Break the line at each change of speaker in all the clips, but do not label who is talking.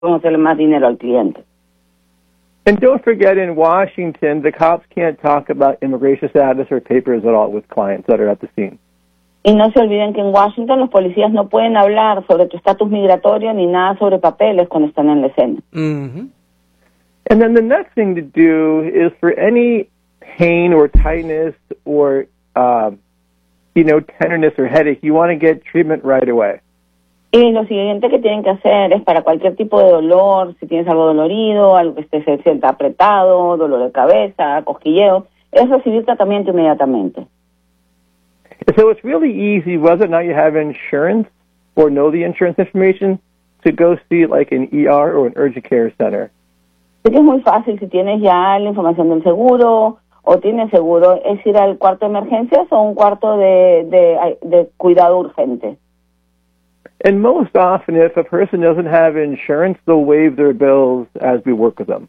hacerle más dinero al cliente.
And don't forget, in Washington, the cops can't talk about immigration status or papers at all with clients that are at the scene.
Y no se olviden que en Washington los policías no pueden hablar sobre tu estatus migratorio ni nada sobre papeles cuando están en la escena.
Mm-hmm. And then the next thing to do is for any pain or tightness or, tenderness or headache, you want to get treatment right away.
Y lo siguiente que tienen que hacer es para cualquier tipo de dolor, si tienes algo dolorido, algo que se sienta apretado, dolor de cabeza, cosquilleo, es recibir tratamiento inmediatamente.
So it's really easy, whether or not you have insurance or know the insurance information, to go see like an ER or an urgent care center.
Así que es muy fácil, si tienes ya la información del seguro o tienes seguro, es ir al cuarto de emergencias o un cuarto de cuidado urgente.
And most often, if a person doesn't have insurance, they'll waive their bills as we work with them.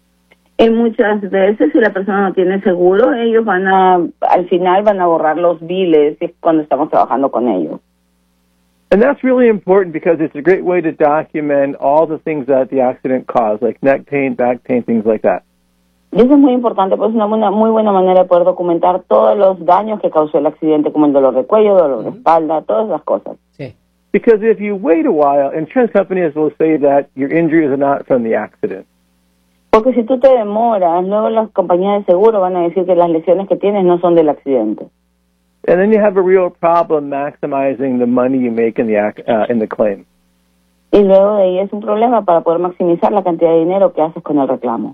Y muchas veces, si la persona no tiene seguro, ellos al final van a borrar los biles cuando estamos trabajando con ellos.
And that's really important because it's a great way to document all the things that the accident caused, like neck pain, back pain, things like that.
Y eso es muy importante, pues es una muy buena manera de poder documentar todos los daños que causó el accidente, como el dolor de cuello, dolor de espalda, todas esas cosas.
Sí. Because if you wait a while, insurance companies will say that your injuries are not from the accident.
Porque si tú te demoras, luego las compañías de seguro van a decir que las lesiones que tienes no son del accidente.
And then you have a real problem maximizing the money you make in the claim.
Y luego de ahí es un problema para poder maximizar la cantidad de dinero que haces con el reclamo.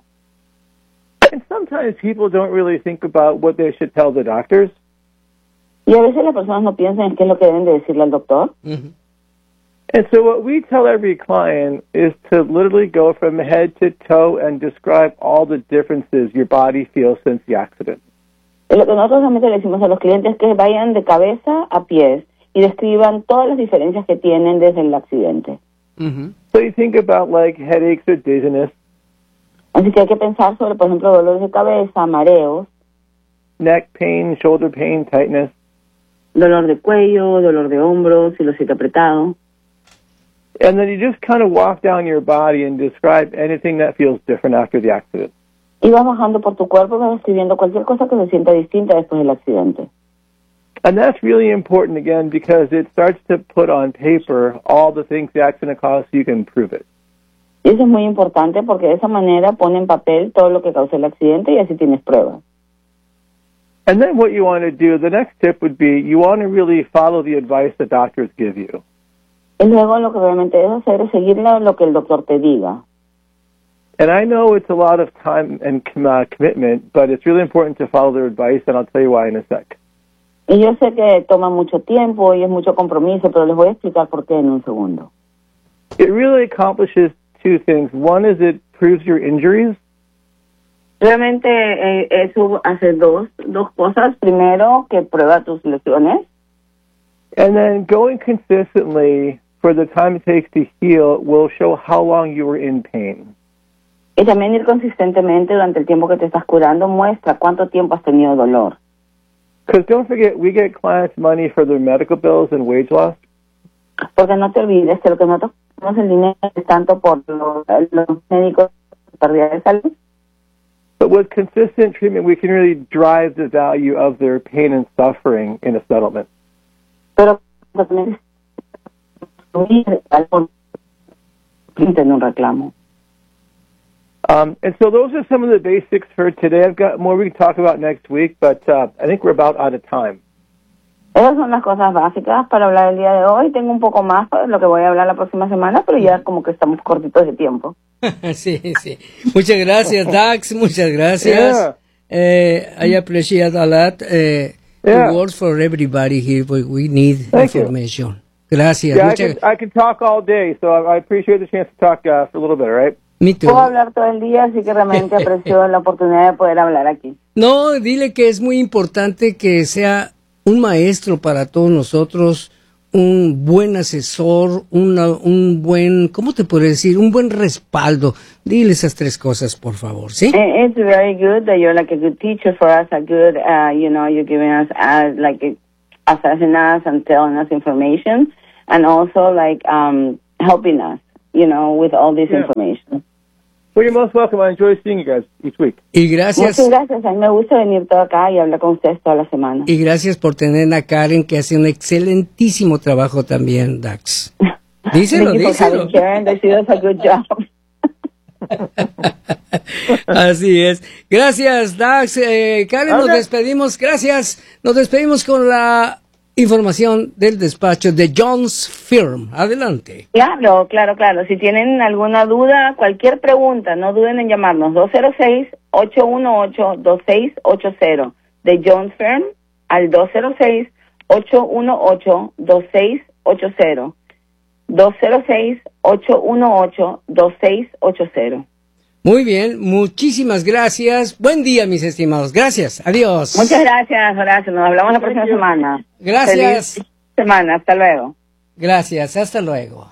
And sometimes people don't really think about what they should tell the doctors.
Y a veces las personas no piensan en qué es lo que deben de decirle al doctor.
Mm-hmm. And so what we tell every client is to literally go from head to toe and describe all the differences your body feels since the accident.
Y lo que nosotros realmente le decimos a los clientes es que vayan de cabeza a pies y describan todas las diferencias que tienen desde el accidente.
Mm-hmm. So you think about like headaches or dizziness.
Así que hay que pensar sobre, por ejemplo, dolores de cabeza, mareos.
Neck pain, shoulder pain, tightness.
Dolor de cuello, dolor de hombros, si lo siente apretado.
And then you just kind of walk down your body and describe anything that feels different after the accident.
Y vas bajando por tu cuerpo, vas describiendo cualquier cosa que se sienta distinta después del accidente.
And that's really important, again, because it starts to put on paper all the things the accident caused so you can prove it.
Y eso es muy importante porque de esa manera pone en papel todo lo que causó el accidente y así tienes pruebas.
And then what you want to do, the next tip would be you want to really follow the advice the doctors give you.
Y luego lo que realmente debes hacer es seguir lo que el doctor te diga.
And I know it's a lot of time and commitment, but it's really important to follow their advice, and I'll tell you why in a sec.
Y yo sé que toma mucho tiempo y es mucho compromiso, pero les voy a explicar por qué en un segundo.
It really accomplishes two things. One is it proves your injuries.
Realmente eso hace dos cosas. Primero, que prueba tus lesiones.
And then going consistently for the time it takes to heal will show how long you were in pain.
Y también ir consistentemente durante el tiempo que te estás curando muestra cuánto tiempo has tenido dolor.
Because don't forget, we get clients money for their medical bills and wage loss.
Porque no te olvides que lo que nosotros tenemos el dinero es tanto por los médicos, pérdida de salud.
But with consistent treatment, we can really drive the value of their pain and suffering in a settlement.
Pero también en un reclamo.
And so those are some of the basics for today. I've got more we can talk about next week, but I think we're about out of time.
Esas son las cosas básicas para hablar el día de hoy. Tengo un poco más para lo que voy a hablar la próxima semana, pero ya como que estamos cortitos de tiempo.
Sí. Muchas gracias, Dax. Muchas gracias. I appreciate a lot. The words for everybody here, but we need information. Gracias.
Yeah, I can talk all day, so I appreciate the chance to talk for a little bit, all right?
Me too.
Puedo hablar todo el día, así que realmente aprecio la oportunidad de poder hablar aquí.
No, dile que es muy importante que sea un maestro para todos nosotros, un buen asesor, un buen, ¿cómo te puedo decir? Un buen respaldo. Dile esas tres cosas, por favor, ¿sí?
It's very good that you're like a good teacher for us, a good, you're giving us assessing us and telling us information, and also like helping us with all this information.
Well, you're most welcome. I enjoy seeing you guys each week.
Y gracias.
Muchas gracias. A mí me gusta venir todo acá y hablar con ustedes toda la semana.
Y gracias por tener a Karen, que hace un excelentísimo trabajo también, Dax. Díselo.
Karen, that she does a good job.
Así es. Gracias, Dax. Karen, nos despedimos. Gracias. Nos despedimos con la información del despacho de Jones Firm. Adelante.
Claro. Si tienen alguna duda, cualquier pregunta, no duden en llamarnos. 206-818-2680 de Jones Firm al 206-818-2680. 206-818-2680.
Muy bien, muchísimas gracias. Buen día, mis estimados. Gracias. Adiós.
Muchas gracias, Horacio. Nos hablamos la próxima semana.
Gracias.
Feliz semana. Hasta luego.
Gracias. Hasta luego.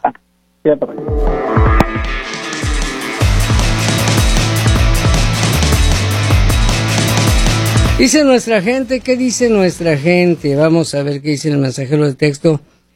Dice nuestra gente, ¿qué dice nuestra gente? Vamos a ver qué dice el mensajero de texto.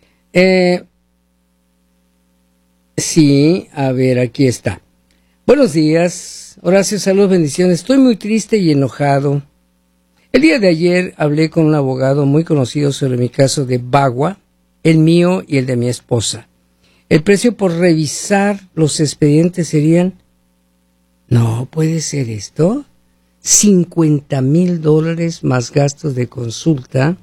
Sí, a ver, aquí está. Buenos días, Horacio, saludos, bendiciones. Estoy muy triste y enojado. El día de ayer hablé con un abogado muy conocido sobre mi caso de Bagua, el mío y el de mi esposa. El precio por revisar los expedientes serían... No puede ser esto. $50,000 más gastos de consulta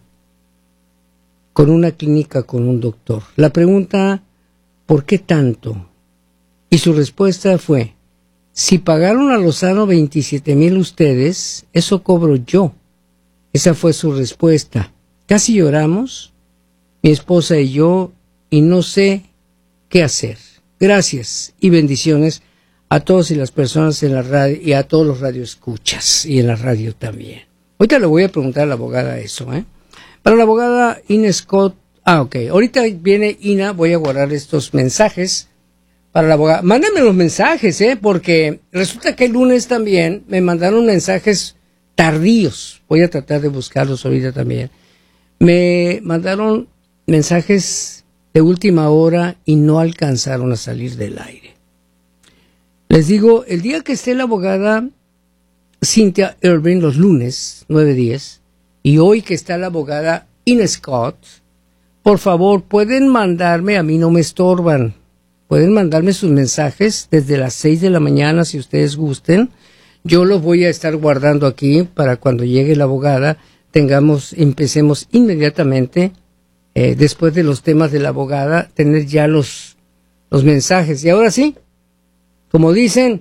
con una clínica con un doctor. La pregunta, ¿por qué tanto? Y su respuesta fue, si pagaron a Lozano 27,000 ustedes, eso cobro yo. Esa fue su respuesta. Casi lloramos, mi esposa y yo, y no sé qué hacer. Gracias y bendiciones a todos y las personas en la radio y a todos los radioescuchas y en la radio también. Ahorita le voy a preguntar a la abogada eso, Para la abogada Ina Scott, ahorita viene Ina, voy a guardar estos mensajes para la abogada. Mándenme los mensajes, porque resulta que el lunes también me mandaron mensajes tardíos. Voy a tratar de buscarlos ahorita también. Me mandaron mensajes de última hora y no alcanzaron a salir del aire. Les digo, el día que esté la abogada Cynthia Irving, los lunes, 9:10, y hoy que está la abogada Ina Scott, por favor, pueden mandarme, a mí no me estorban, pueden mandarme sus mensajes desde las 6 de la mañana si ustedes gusten. Yo los voy a estar guardando aquí para cuando llegue la abogada, empecemos inmediatamente, después de los temas de la abogada, tener ya los mensajes. Y ahora sí, como dicen,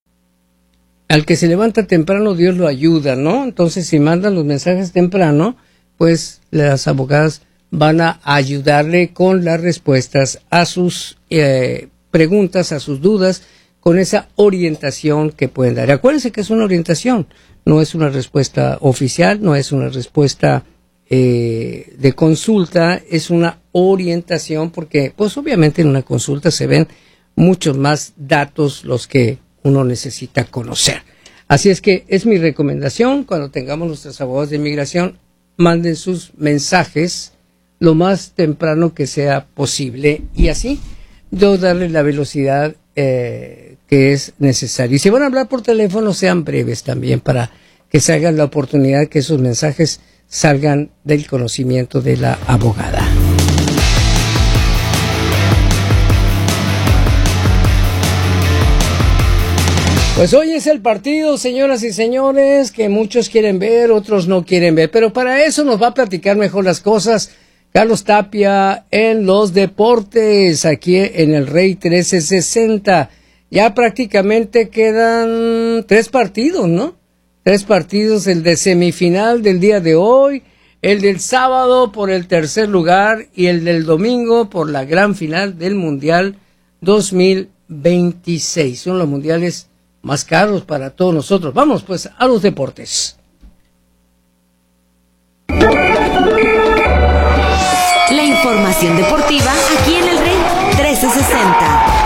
al que se levanta temprano Dios lo ayuda, ¿no? Entonces, si mandan los mensajes temprano, pues las abogadas van a ayudarle con las respuestas a sus preguntas, a sus dudas, con esa orientación que pueden dar. Acuérdense que es una orientación, no es una respuesta oficial, no es una respuesta de consulta, es una orientación porque, pues obviamente en una consulta se ven muchos más datos los que uno necesita conocer. Así es que es mi recomendación, cuando tengamos nuestros abogados de inmigración, manden sus mensajes lo más temprano que sea posible y así yo darle la velocidad que es necesaria. Y si van a hablar por teléfono, sean breves también para que se haga la oportunidad que esos mensajes salgan del conocimiento de la abogada. Pues hoy es el partido, señoras y señores, que muchos quieren ver, otros no quieren ver, pero para eso nos va a platicar mejor las cosas Carlos Tapia en los deportes, aquí en el Rey 1360. Ya prácticamente quedan 3 partidos, ¿no? 3 partidos, el de semifinal del día de hoy, el del sábado por el tercer lugar y el del domingo por la gran final del Mundial 2026. Son los mundiales más caros para todos nosotros. Vamos pues a los deportes.
La información deportiva aquí en el Rey 1360.